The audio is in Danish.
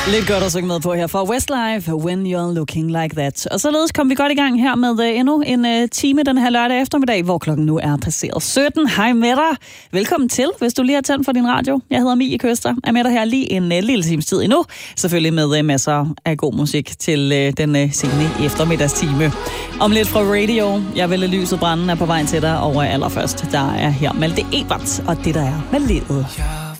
Lidt godt at synge med på her for Westlife, When You're Looking Like That. Og således kom vi godt i gang her med endnu en time den her lørdag eftermiddag, hvor klokken nu er passeret 17. Hej med dig. Velkommen til, hvis du lige har tændt for din radio. Jeg hedder Mie Køster, er med dig her lige en lille times tid endnu. Selvfølgelig med masser af god musik til den sene eftermiddagstime. Om lidt fra radio, jeg vil lyset brænde er på vej til dig, og allerførst, der er her Malte Ebert, og det der er med livet.